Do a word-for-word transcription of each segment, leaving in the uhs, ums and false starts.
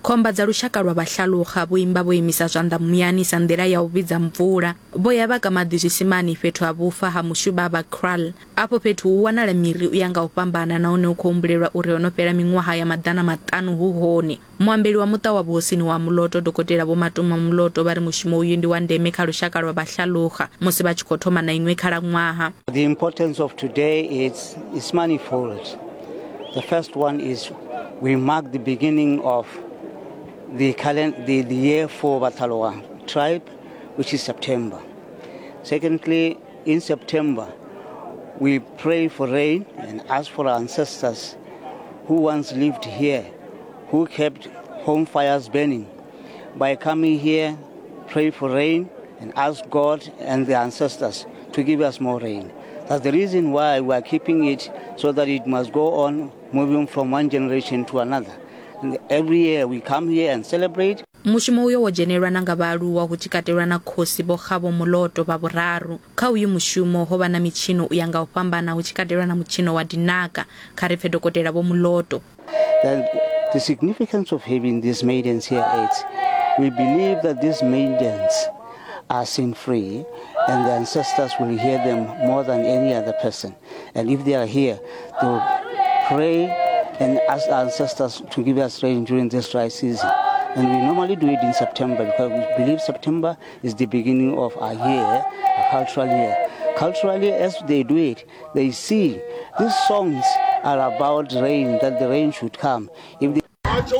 khomba dza lushaka lwa vhahlaluha vhuimba vho imisa zwanḓa muyani sa nḓila ya u vhidza mvula vho ya vhaka maḓi zwisimani fhethu ha vhufa ha mushuba vha Kral. Afho fhethu hu wanala miri u ya nga u fhambana nahone u khou humbulelwa uri ho no fhela miṅwaha ya maḓana maṱanu hu hone. Muambeli wa muṱa wa vhuhosini wa Muloto Dokotela Vho Matuma Muloto vha ri mushumo uyu ndi wa ndeme kha lushaka lwa vhahlaluha musi vha tshi khou thoma na iṅwe khalaṅwaha. The importance of today is, is manifold. The first one is we mark the beginning of the, calendar, the, the year for Bathaloa tribe, which is September. Secondly, in September, we pray for rain and ask for our ancestors who once lived here, who kept home fires burning. By coming here, pray for rain and ask God and the ancestors to give us more rain. That's the reason why we are keeping it so that it must go on moving from one generation to another. And every year we come here and celebrate. Mushumo uyo wo dzhenelwa na nga vhaaluwa hu tshi katelwa na khosi Vho Kgabo Muloto vha vhuraru. Kha uyu mushumo ho vha na mitshino u ya nga u fhambana hu tshi katelwa na mutshino wa dinaka kha ri pfe Dokotela Vho Muloto. The significance of having these maidens here is we believe that these maidens are sin-free and the ancestors will hear them more than any other person. And if they are here, they will pray and ask our ancestors to give us rain during this dry season. And we normally do it in September because we believe September is the beginning of our year, a cultural year. Culturally, as they do it, they see these songs are about rain, that the rain should come. If they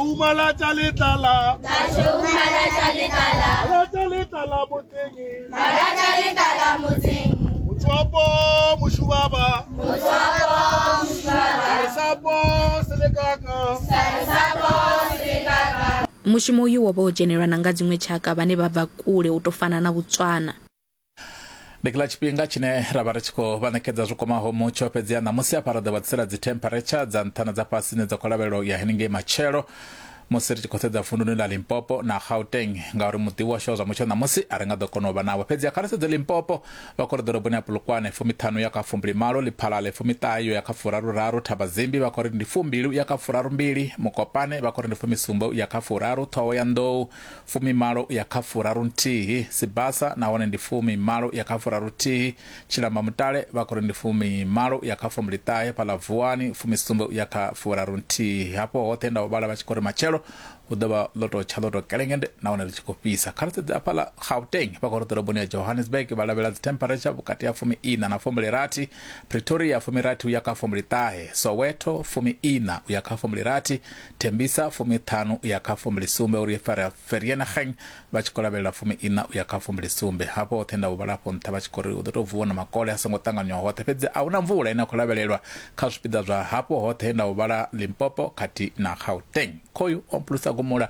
mushumo uyu wo vha u dzhenelwa na nga dziṅwe tshaka vhane vha bva kule u to fana na Botswana. Ndi kila tshifhinga tshine ra vha ri tshi khou vha ṋekedza zwo kwamaho mutsho fhedziha ṋamusi a parada vha tsela dzi temperature dza nṱhana dza fhasi ne dza khou lavhelelwa ya henengei matshelo musi ri tshi khou sedza vunḓuni ḽa Limpopo na Gauteng ngauri muḓi washu zwa mutsho ṋamusi a ri nga ḓo kona u vha nawo. Fhedziha kha ri sedze Limpopo vha khou ri ḓoroboni ya Polokwane fumiṱhanu ya kha fumbilimalo, Ḽiphalale fumiṱahe ya kha furaruraru, Thabazimbi vha khou ri ndi fumbilu ya kha furarumbili, Mukopane vha khou ri ndi fumisumbe ya kha furaru, Thohoyandou fumimalo ya kha furaru nthihi, Sibasa nahone ndi fumimalo ya kha furaru nthihi, Tshilamba Mutale vha khou ri ndi fumimalo ya kha fumbiliṱahe, Phala Vuwani fumisumbe ya kha furaru nthihi. Hapo hoṱhe nda vhala vha tshi khou ri matshelo u ḓovha ḽo tou tsha ḽo tou kelengende nahone ri tshi khou fhisa. Kha ri sedze hafhaḽa Gauteng vha khou ri ḓoroboni ya Johannesburg vha lavhelela dzi temperature vhukati ha fumiiṋa na fumbilirathi, Pretoria fumirathi uya kha fumbiliṱahe, Soweto fumiiṋa uya kha fumbilirathi, Tembisa fumiṱhanu uya kha fumbilisumbe, uri Vereeniging vha tshi khou lavhelela fumiiṋa uya kha fumbilisumbe. Hapo hoṱhe nda vhala hafho nṱha vha tshi khou ri u ḓo tou vuwa na makole a songo ṱanganywa hoṱhe. Fhedzi a huna mvula ine a khou lavhelelwa kha zwipiḓa zwa hapo hoṱhe nda vhala Limpopo khathihi na Gauteng. Khoyu ompulusa gumula